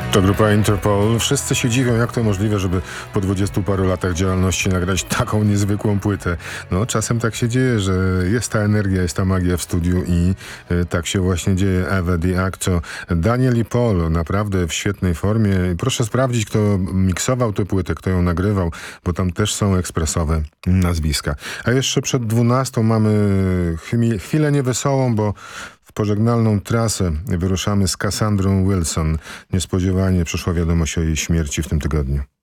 To grupa Interpol. Wszyscy się dziwią, jak to możliwe, żeby po 20 paru latach działalności nagrać taką niezwykłą płytę. No, czasem tak się dzieje, że jest ta energia, jest ta magia w studiu i tak się właśnie dzieje. Eva the Acto, Daniel i Paul, naprawdę w świetnej formie. Proszę sprawdzić, kto miksował tę płytę, kto ją nagrywał, bo tam też są ekspresowe nazwiska. A jeszcze przed 12 mamy chwilę niewesołą, bo w pożegnalną trasę wyruszamy z Cassandrą Wilson. Niespodziewanie przyszła wiadomość o jej śmierci w tym tygodniu.